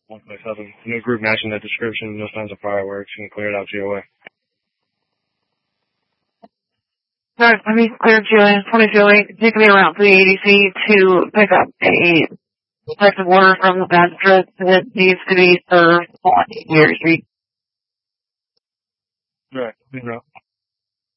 157. No group matching that description, no signs of fireworks, and clear it out GOA. Alright, let me clear GOA, 2008, take me around to the ADC to pick up a protective order from the magistrate that needs to be served on Year Street. Right,